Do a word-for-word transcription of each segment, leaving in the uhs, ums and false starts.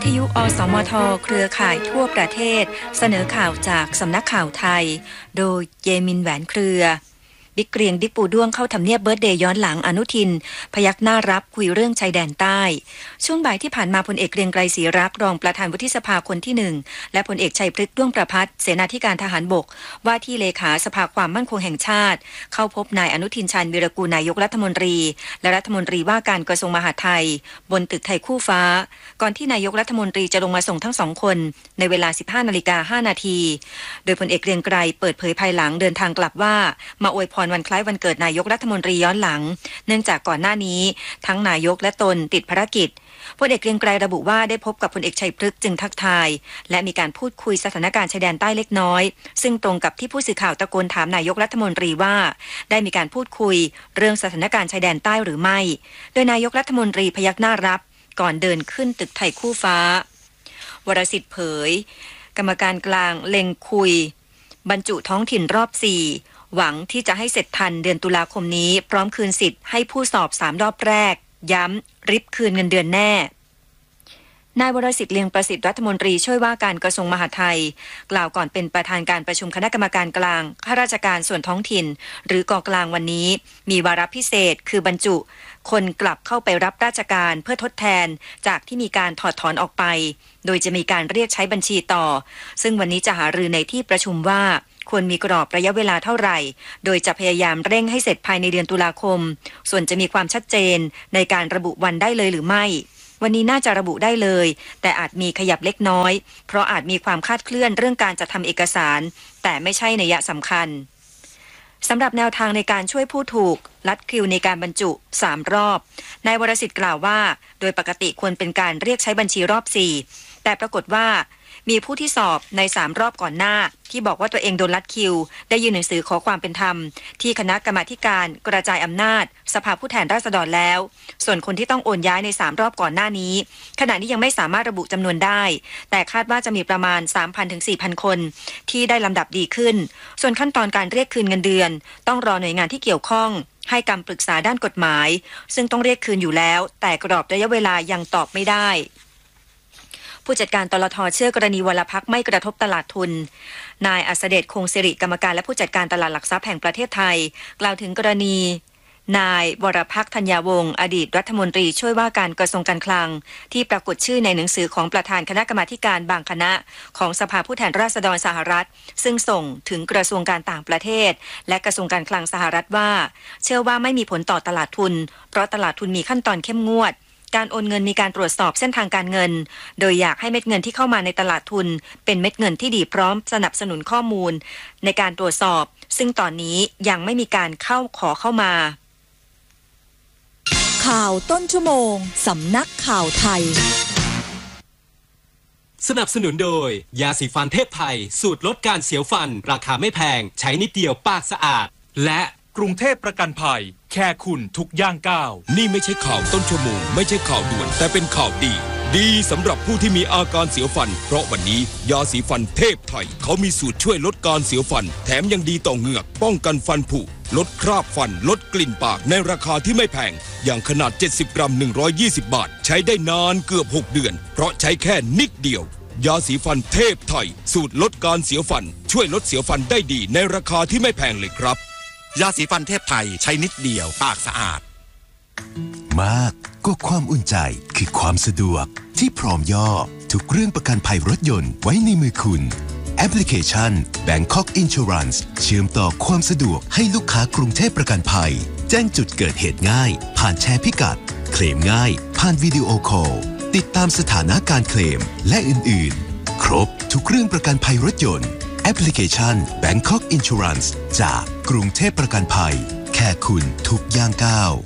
ทยุอสมทเครือข่ายทั่วประเทศเสนอข่าวจากสำนักข่าวไทยโดยเยมินแหวนเครือบิ๊กเกรียงบิ๊กปูด้วงเข้าทำเนียบเบิร์ธเดย์ย้อนหลังอนุทินพยักหน้ารับคุยเรื่องชายแดนใต้ช่วงบ่ายที่ผ่านมาพลเอกเกรียงไกรศรีรักษ์รองประธานวุฒิสภาคนที่หนึ่งและพลเอกชัยพฤกษ์ด้วงประภัสเสนาธิการทหารบกว่าที่เลขาสภาความมั่นคงแห่งชาติเข้าพบนายอนุทินชาญวีรกูลนายกรัฐมนตรีและรัฐมนตรีว่าการกระทรวงมหาดไทยบนตึกไทยคู่ฟ้าก่อนที่นายกรัฐมนตรีจะลงมาส่งทั้งสองคนในเวลา สิบห้านาฬิกาห้านาทีโดยพลเอกเกรียงไกรเปิดเผยภายหลังเดินทางกลับว่ามาอวยพรวันคล้ายวันเกิดนายกรัฐมนตรีย้อนหลังเนื่องจากก่อนหน้านี้ทั้งนายกและตนติดภารกิจพลเอกเกรียงไกรระบุว่าได้พบกับพลเอกชัยพฤกษ์จึงทักทายและมีการพูดคุยสถานการณ์ชายแดนใต้เล็กน้อยซึ่งตรงกับที่ผู้สื่อข่าวตะโกนถามนายกรัฐมนตรีว่าได้มีการพูดคุยเรื่องสถานการณ์ชายแดนใต้หรือไม่โดยนายกรัฐมนตรีพยักหน้ารับก่อนเดินขึ้นตึกไทยคู่ฟ้าวรสิทธิ์เผยกรรมการกลางเล็งคุยบรรจุท้องถิ่นรอบสี่หวังที่จะให้เสร็จทันเดือนตุลาคมนี้พร้อมคืนสิทธิ์ให้ผู้สอบสามรอบแรกย้ำริบคืนเงินเดือนแน่นายวรสิทธิ์เลียงประสิทธิ์รัฐมนตรีช่วยว่าการกระทรวงมหาดไทยกล่าวก่อนเป็นประธานการประชุมคณะกรรมการกลางข้าราชการส่วนท้องถิ่นหรือกกลางวันนี้มีวาระพิเศษคือบรรจุคนกลับเข้าไปรับราชการเพื่อทดแทนจากที่มีการถอดถอนออกไปโดยจะมีการเรียกใช้บัญชีต่อซึ่งวันนี้จะหารือในที่ประชุมว่าควรมีกรอบระยะเวลาเท่าไหร่โดยจะพยายามเร่งให้เสร็จภายในเดือนตุลาคมส่วนจะมีความชัดเจนในการระบุวันได้เลยหรือไม่วันนี้น่าจะระบุได้เลยแต่อาจมีขยับเล็กน้อยเพราะอาจมีความคลาดเคลื่อนเรื่องการจัดทำเอกสารแต่ไม่ใช่นัยสำคัญสำหรับแนวทางในการช่วยผู้ถูกลัดคิวในการบรรจุสามรอบนายวรสิทธิ์กล่าวว่าโดยปกติควรเป็นการเรียกใช้บัญชีรอบสี่แต่ปรากฏว่ามีผู้ที่สอบในสามรอบก่อนหน้าที่บอกว่าตัวเองโดนลัดคิวได้ยื่นหนังสือขอความเป็นธรรมที่คณะกรรมาธิการกระจายอำนาจสภาผู้แทนราษฎรแล้วส่วนคนที่ต้องโอนย้ายในสามรอบก่อนหน้านี้ขณะนี้ยังไม่สามารถระบุจำนวนได้แต่คาดว่าจะมีประมาณ สามพันถึงสี่พัน คนที่ได้ลำดับดีขึ้นส่วนขั้นตอนการเรียกคืนเงินเดือนต้องรอหน่วยงานที่เกี่ยวข้องให้คำปรึกษาด้านกฎหมายซึ่งต้องเรียกคืนอยู่แล้วแต่กรอบระยะเวลายังตอบไม่ได้ผู้จัดการตลท.เชื่อกรณีวรภักไม่กระทบตลาดทุนนายอัสเดชคงสิริกรรมการและผู้จัดการตลาดหลักทรัพย์แห่งประเทศไทยกล่าวถึงกรณีนายวรภักธัญญาวงศ์อดีตรัฐมนตรีช่วยว่าการกระทรวงการคลังที่ปรากฏชื่อในหนังสือของประธานคณะกรรมาการบางคณะของสภาผู้แทนราษฎรสหรัฐซึ่งส่งถึงกระทรวงการต่างประเทศและกระทรวงการคลังสหรัฐว่าเชื่อว่าไม่มีผลต่อตลาดทุนเพราะตลาดทุนมีขั้นตอนเข้มงวดการโอนเงินมีการตรวจสอบเส้นทางการเงินโดยอยากให้เม็ดเงินที่เข้ามาในตลาดทุนเป็นเม็ดเงินที่ดีพร้อมสนับสนุนข้อมูลในการตรวจสอบซึ่งตอนนี้ยังไม่มีการเข้าขอเข้ามาข่าวต้นชั่วโมงสำนักข่าวไทยสนับสนุนโดยยาสีฟันเทพไทยสูตรลดการเสียวฟันราคาไม่แพงใช้นิดเดียวปากสะอาดและกรุงเทพประกันภัยแค่คุณทุกย่างก้าวนี่ไม่ใช่ข่าวต้นชั่วโมงไม่ใช่ข่าวด่วนแต่เป็นข่าวดีดีสำหรับผู้ที่มีอาการเสียวฟันเพราะวันนี้ยาสีฟันเทพไทยเขามีสูตรช่วยลดการเสียวฟันแถมยังดีต่อเหงือกป้องกันฟันผุลดคราบฟันลดกลิ่นปากในราคาที่ไม่แพงอย่างขนาดเจ็ดสิบกรัมหนึ่งร้อยยี่สิบบาทใช้ได้นานเกือบหกเดือนเพราะใช้แค่นิดเดียวยาสีฟันเทพไทยสูตรลดการเสียวฟันช่วยลดเสียวฟันได้ดีในราคาที่ไม่แพงเลยครับยาสีฟันเทพไทยใช้นิดเดียวปากสะอาดมากก็ความอุ่นใจคือความสะดวกที่พร้อมย่อทุกเรื่องประกันภัยรถยนต์ไว้ในมือคุณแอปพลิเคชัน Bangkok Insurance เชื่อมต่อความสะดวกให้ลูกค้ากรุงเทพประกันภัยแจ้งจุดเกิดเหตุง่ายผ่านแชร์พิกัดเคลมง่ายผ่านวิดีโอคอลติดตามสถานะการเคลมและอื่นๆครบทุกเรื่องประกันภัยรถยนต์แอปพลิเคชัน Bangkok Insurance จากกรุงเทพประกันภัยแค่คุณทุกย่างก้าว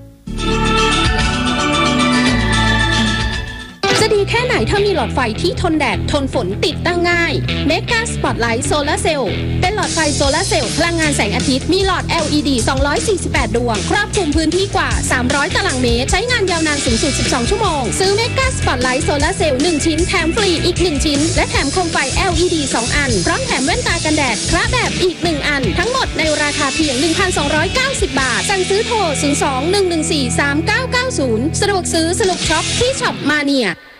จะดีแค่ไหนถ้ามีหลอดไฟที่ทนแดดทนฝนติดตั้งง่าย Mega Spotlight Solar Cell เป็นหลอดไฟโซลาร์เซลล์พลังงานแสงอาทิตย์มีหลอด แอล อี ดี สองร้อยสี่สิบแปด ดวงครอบคลุมพื้นที่กว่าสามร้อยตารางเมตรใช้งานยาวนานสูงสุดสิบสองชั่วโมงซื้อ Mega Spotlight Solar Cell หนึ่งชิ้นแถมฟรีอีกหนึ่งชิ้นและแถมโคมไฟ แอล อี ดี สองอันพร้อมแถมแว่นตากันแดดพระแบบอีกหนึ่งอันทั้งหมดในราคาเพียง หนึ่งพันสองร้อยเก้าสิบ บาทสั่งซื้อโทรศูนย์ สอง หนึ่ง หนึ่ง สี่ สาม เก้า เก้า ศูนย์สะดวกซื้อสนุกช็อปที่ช็อปมาเนีย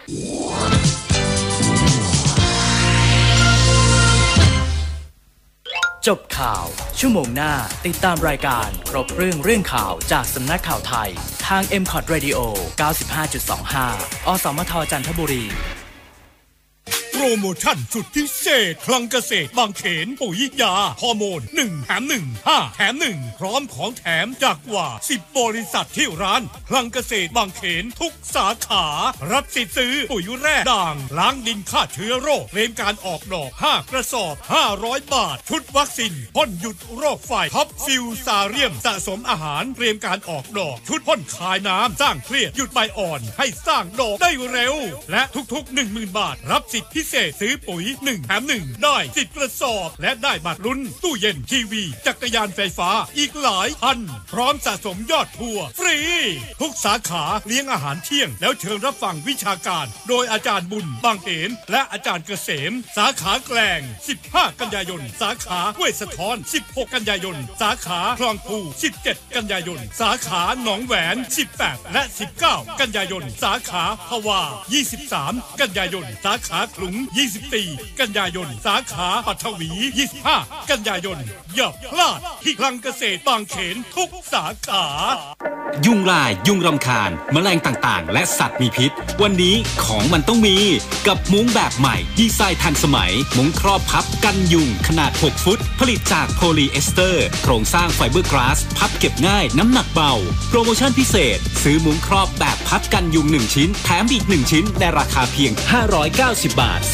จบข่าวชั่วโมงหน้าติดตามรายการครบเรื่องเรื่องข่าวจากสำนักข่าวไทยทาง เอ็ม คอท Radio เก้าสิบห้าจุดสองห้า อสมทจันทบุรีโปรโมชั่นสุดพิเศษคลังเกษตรบางเขนปุ๋ยยาฮอร์โมนหนึ่งแถมหนึ่ง ห้าแถมหนึ่งพร้อมของแถมจากกว่าสิบบริษัทที่ร้านคลังเกษตรบางเขนทุกสาขารับสิทธิ์ซื้อปุ๋ยแร่ด่างล้างดินฆ่าเชื้อโรคเตรียมการออกดอกห้ากระสอบห้าร้อยบาทชุดวัคซีนพ่นหยุดโรคไฟท็อปฟิวซาเรียมสะสมอาหารเตรียมการออกดอกชุดพ่นคายน้ำสร้างเครียดหยุดใบอ่อนให้สร้างดอกได้เร็วและทุกๆ หนึ่งหมื่น บาทรับสิทธิพิเศษซื้อปุ๋ยหนึ่งแถมหนึ่งได้สิบกระสอบและได้บัตรลุ้นตู้เย็นทีวีจักรยานไฟฟ้าอีกหลายพันพร้อมสะสมยอดทัวร์ฟรีทุกสาขาเลี้ยงอาหารเที่ยงแล้วเชิญรับฟังวิชาการโดยอาจารย์บุญบางเขนและอาจารย์เกษมสาขาแกลงสิบห้ากันยายนสาขาห้วยสะท้อนสิบหกกันยายนสาขาคลองภูสิบเจ็ดกันยายนสาขาหนองแหวนสิบแปดและสิบเก้ากันยายนสาขาภวายี่สิบสามกันยายนสาขาขลุงยี่สิบสี่กันยายนสาขาปัทวียี่สิบห้ากันยายนอย่าพลาดที่คลังเกษตรบางเขนทุกสาขายุงลายยุงรำคาญแมลงต่างๆและสัตว์มีพิษวันนี้ของมันต้องมีกับมุ้งแบบใหม่ดีไซน์ทันสมัยมุ้งครอบพับกันยุงขนาดหกฟุตผลิตจากโพลีเอสเตอร์โครงสร้างไฟเบอร์กลาสพับเก็บง่ายน้ำหนักเบาโปรโมชั่นพิเศษซื้อมุ้งครอบแบบพับกันยุงหนึ่งชิ้นแถมอีกหนึ่งชิ้นในราคาเพียงห้าร้อยเก้าสิบบาท